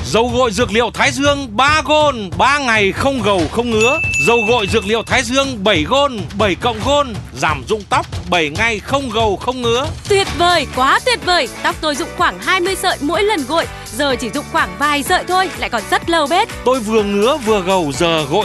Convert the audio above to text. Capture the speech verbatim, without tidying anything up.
Dầu gội dược liệu Thái Dương ba gôn, ba ngày không gầu không ngứa. Dầu gội dược liệu Thái Dương bảy gôn, bảy cộng gôn, giảm rụng tóc bảy ngày không gầu không ngứa. Tuyệt vời, quá tuyệt vời. Tóc tôi rụng khoảng hai mươi sợi mỗi lần gội, giờ chỉ rụng khoảng vài sợi thôi, lại còn rất lâu bết. Tôi vừa ngứa vừa gầu, giờ gội